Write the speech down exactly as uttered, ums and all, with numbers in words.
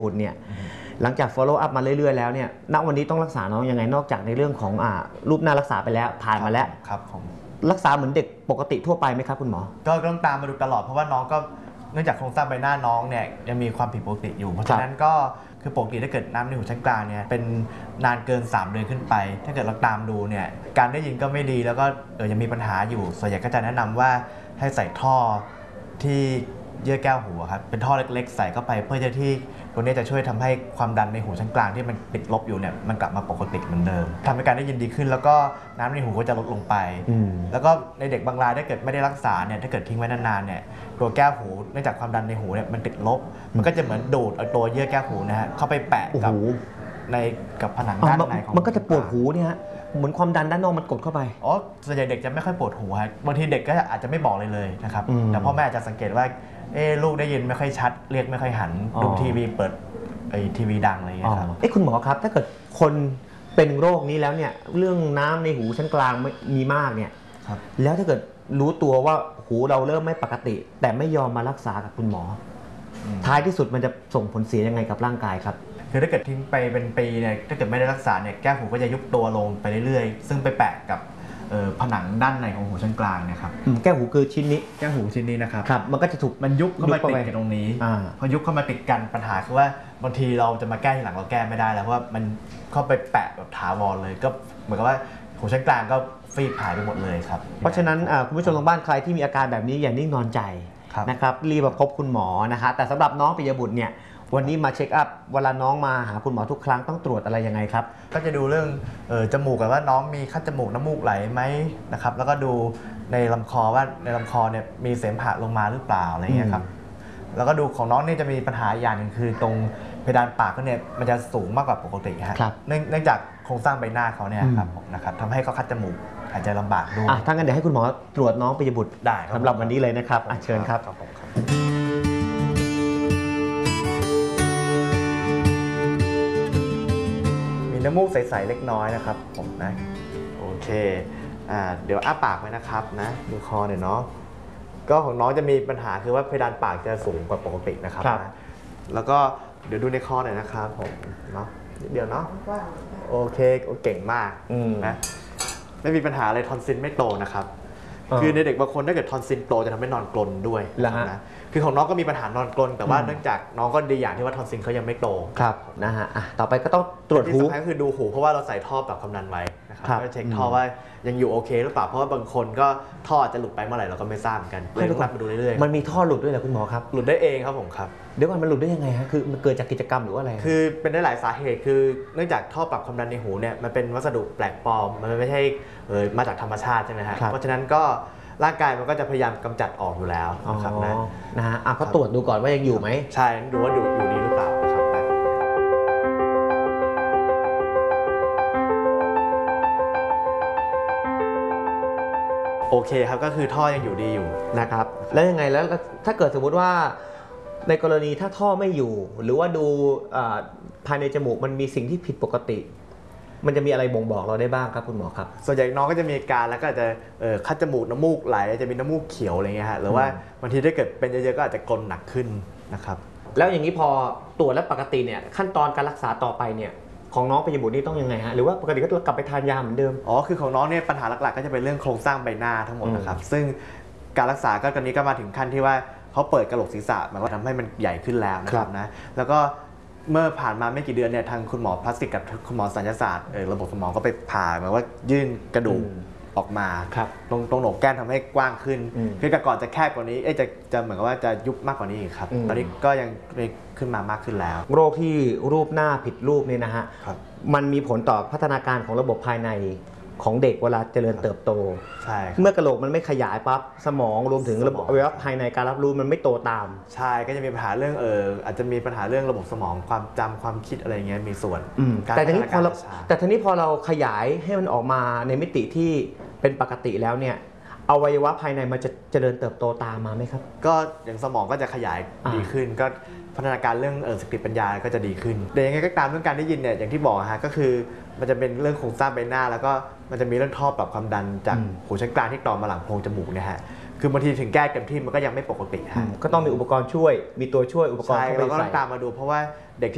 บุตรเนี่ยหลังจาก follow up มาเรื่อยๆแล้วเนี่ยณวันนี้ต้องรักษาน้องยังไงนอกจากในเรื่องของอ่ารูปหน้ารักษาไปแล้วผ่านมาแล้วครับผมรักษาเหมือนเด็กปกติทั่วไปไหมครับคุณหมอก็ต้องตามมาดูตลอดเพราะว่าน้องก็เนื่องจากโครงสร้างใบหน้าน้องเนี่ยยังมีความผิดปกติอยู่เพราะฉะนั้นก็คือปกติถ้าเกิดน้ำในหูชั้นกลางเนี่ยเป็นนานเกินสามเดือนขึ้นไปถ้าเกิดเราตามดูเนี่ยการได้ยินก็ไม่ดีแล้วก็เออยังมีปัญหาอยู่ส่วนใหญ่ก็จะแนะนำว่าให้ใส่ท่อที่เยื่อแก้วหูครับเป็นท่อเล็กๆใส่เข้าไปเพื่อจะที่ตัวนี้จะช่วยทำให้ความดันในหูชั้นกลางที่มันติดลบอยู่เนี่ยมันกลับมาปกติเหมือนเดิมทำให้การได้ยินดีขึ้นแล้วก็น้ำในหูก็จะลดลงไปแล้วก็ในเด็กบางรายถ้าเกิดไม่ได้รักษาเนี่ยถ้าเกิดทิ้งไว้นานๆเนี่ยตัวแก้วหูเนื่องจากความดันในหูเนี่ยมันติดลบมันก็จะเหมือนดูดเอาตัวเยื่อแก้วหูนะฮะเข้าไปแปะกับในกับผนังด้านในของมันก็จะปวดหูเนี่ยเหมือนความดันด้านนอกมันกดเข้าไปอ๋อส่วนใหญ่เด็กจะไม่ค่อยปวดหูครับบางทีเด็กก็อาจจะไม่บอกเลยเลยนะครับแต่พ่อแม่จะสังเกตว่าเอ้ลูกได้ยินไม่ค่อยชัดเรียกไม่ค่อยหันดูทีวีเปิดไอทีวีดังอะไรอย่างเงี้ยครับเอ้คุณหมอครับถ้าเกิดคนเป็นโรคนี้แล้วเนี่ยเรื่องน้ำในหูชั้นกลางมีมากเนี่ยแล้วถ้าเกิดรู้ตัวว่าหูเราเริ่มไม่ปกติแต่ไม่ยอมมารักษากับคุณหมอท้ายที่สุดมันจะส่งผลเสียยังไงกับร่างกายครับคือถ้าเกิดทิ้งไปเป็นปีเนี่ยถ้าเกิดไม่ได้รักษาเนี่ยแก้วหูก็จะยุบตัวลงไปเรื่อยๆซึ่งไปแปะกับผนังด้านในของหูชั้นกลางนะครับแก้วหูคือชิ้นนี้แก้วหูชิ้นนี้นะครับครับมันก็จะถูกมันยุบเข้ามาติดกันตรงนี้พอยุบเข้ามาติดกันปัญหาคือว่าบางทีเราจะมาแก้ทีหลังเราแก้ไม่ได้แล้วเพราะว่ามันเข้าไปแปะแบบถาวรเลยก็เหมือนกับว่าหูชั้นกลางก็ฟีบหายไปหมดเลยครับเพราะฉะนั้นคุณผู้ชมทางบ้านใครที่มีอาการแบบนี้อย่านิ่งนอนใจนะครับรีบมาพบคุณหมอนะคะแต่สำหรับน้องปิยบุตรเนี่ยวันนี้มาเช็คอัพเวลาน้องมาหาคุณหมอทุกครั้งต้องตรวจอะไรยังไงครับก็จะดูเรื่องเออจมูกกันว่าน้องมีคัดจมูกน้ำมูกไหลไหมนะครับแล้วก็ดูในลำคอว่าในลำคอเนี่ยมีเสมหะลงมาหรือเปล่าอะไรเงี้ยครับแล้วก็ดูของน้องนี่จะมีปัญหาอย่างหนึ่งคือตรงเพดานปากก็เนี่ยมันจะสูงมากกว่าปกติฮะเนื่องจากโครงสร้างใบหน้าเขาเนี่ยครับนะครับทำให้เขาคัดจมูกหายใจลำบากด้วยถ้างั้นเดี๋ยวให้คุณหมอตรวจน้องปิยบุตรได้สำหรับวันนี้เลยนะครับเชิญครับน้ำมูกใสๆเล็กน้อยนะครับผมนะโอเคอ่าเดี๋ยวอ้าปากไว้นะครับนะดูคอหน่อยเนาะก็ของน้องจะมีปัญหาคือว่าเพดานปากจะสูงกว่าปกตินะครับนะแล้วก็เดี๋ยวดูในคอหน่อยนะครับผมเนาะเดี๋ยวเนาะโอเคเก่งมากนะไม่มีปัญหาอะไรทอนซิลไม่โตนะครับคือในเด็กบางคนถ้าเกิดทอนซิลโตจะทำให้นอนกรนด้วยนะคือของน้องก็มีปัญหานอนกรนแต่ว่าเนื่องจากน้องก็ดีอย่างที่ว่าทอนซิลเขายังไม่โตครับนะฮะต่อไปก็ต้องตรวจหูที่สำคัญก็คือดูหูเพราะว่าเราใส่ท่อแบบความดันไว้นะครับก็เช็คท่อว่ายังอยู่โอเคหรือเปล่าเพราะว่าบางคนก็ท่อจะหลุดไปเมื่อไหร่เราก็ไม่ทราบเหมือนกันเลยต้องมาดูเรื่อยๆมันมีท่อหลุดด้วยเหรอคุณหมอครับหลุดได้เองครับผมครับเดี๋ยวก่อนมันหลุดได้ยังไงฮะคือมันเกิดจากกิจกรรมหรือว่าอะไรคือเป็นได้หลายสาเหตุคือเนื่องจากท่อปรับความดันในหูเนี่ยมันเป็นวัสดุแปลกปลอมมันไม่ใช่มาจากธรรมชาติใช่ไหมฮะเพราะฉะนั้นก็ร่างกายมันก็จะพยายามกำจัดออกอยู่แล้วนะครับนะนะฮะก็ตรวจดูก่อนว่ายังอยู่ไหมใช่ดูว่าดูอยู่ดีหรือเปล่าครับนะโอเคครับก็คือท่อยังอยู่ดีอยู่นะครับแล้วยังไงแล้วถ้าเกิดสมมุติว่าในกรณีถ้าท่อไม่อยู่หรือว่าดูภายในจมูกมันมีสิ่งที่ผิดปกติมันจะมีอะไรบ่งบอกเราได้บ้างครับคุณหมอครับส่วนใหญ่น้องก็จะมีอาการแล้วก็อาจจะคัดจมูกน้ำมูกไหลจะมีน้ำมูกเขียวอะไรเงี้ยฮะหรือว่าบางทีถ้าเกิดเป็นเยอะๆก็อาจจะกรนหนักขึ้นนะครับแล้วอย่างนี้พอตรวจแล้วปกติเนี่ยขั้นตอนการรักษาต่อไปเนี่ยของน้องปิยบุตรนี่ต้องยังไงฮะหรือว่าปกติก็กลับไปทานยาเหมือนเดิมอ๋อคือของน้องเนี่ยปัญหาหลักๆก็จะเป็นเรื่องโครงสร้างใบหน้าทั้งหมดนะครับซึ่งการรักษาก็ตอนนี้ก็มาถึงขั้นที่ว่าเขาเปิดกระโหลกศีรษะหมายความว่าทำให้มันใหญ่ขึ้นแล้วนะครับนะแล้วก็เมื่อผ่านมาไม่กี่เดือนเนี่ยทางคุณหมอพลาสติกกับคุณหมอศัลยศาสตร์ระบบสมองก็ไปผ่าหมายว่ายื่นกระดูกออกมาตรงตรงโหนกแก้มทำให้กว้างขึ้นคือแต่ก่อนจะแคบกว่านี้จะจะเหมือนกับว่าจะยุบมากกว่านี้อีกครับตอนนี้ก็ยังขึ้นมามากขึ้นแล้วโรคที่รูปหน้าผิดรูปเนี่ยนะฮะมันมีผลต่อพัฒนาการของระบบภายในของเด็กเวลาเจริญเติบโตใช่เมื่อกระโหลกมันไม่ขยายปั๊บสมองรวมถึงระบบอวัยวะภายในการรับรู้มันไม่โตตามใช่ก็จะมีปัญหาเรื่องเอออาจจะมีปัญหาเรื่องระบบสมองความจำความคิดอะไรเงี้ยมีส่วนแต่ทีนี้พอเราแต่ทีนี้พอเราขยายให้มันออกมาในมิติที่เป็นปกติแล้วเนี่ยอวัยวะภายในมันจะเจริญเติบโตตามมาไหมครับก็อย่างสมองก็จะขยายดีขึ้นก็พัฒนาการเรื่องเออสติปัญญาก็จะดีขึ้นแต่ยังไงก็ตามเรื่องการได้ยินเนี่ยอย่างที่บอกฮะก็คือมันจะเป็นเรื่องโครงสร้างใบหน้าแล้วก็มันจะมีเรื่องท่อปรับความดันจากหูชั้นกลางที่ต่อมาหลังโพรงจมูกเนี่ยฮะคือบางทีถึงแก้เต็มที่มันก็ยังไม่ปกติฮะก็ต้องมีอุปกรณ์ช่วยมีตัวช่วยอุปกรณ์เข้าไปใส่เราก็ต้องตามมาดูเพราะว่าเด็กที่